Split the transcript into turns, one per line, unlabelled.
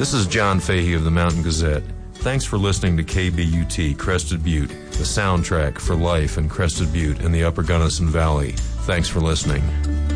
This is John Fahey of the Mountain Gazette. Thanks for listening to KBUT, Crested Butte, the soundtrack for life in Crested Butte and the Upper Gunnison Valley. Thanks for listening.